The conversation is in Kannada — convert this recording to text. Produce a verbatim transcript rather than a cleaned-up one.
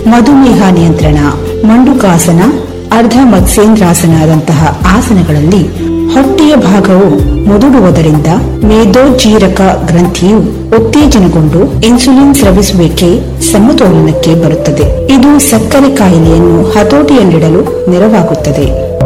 ಮಧುಮೇಹ ನಿಯಂತ್ರಣ, ಮಂಡುಕಾಸನ, ಅರ್ಧ ಮತ್ಸ್ಯೇಂದ್ರಾಸನದಂತಹ ಆಸನಗಳಲ್ಲಿ ಹೊಟ್ಟೆಯ ಭಾಗವು ಮುದುಡುವುದರಿಂದ ಮೇದೋಜ್ಜೀರಕ ಗ್ರಂಥಿಯು ಉತ್ತೇಜನಗೊಂಡು ಇನ್ಸುಲಿನ್ ಸ್ರವಿಸುವಿಕೆ ಸಮತೋಲನಕ್ಕೆ ಬರುತ್ತದೆ. ಇದು ಸಕ್ಕರೆ ಕಾಯಿಲೆಯನ್ನು ಹತೋಟಿಯಲ್ಲಿಡಲು ನೆರವಾಗುತ್ತದೆ.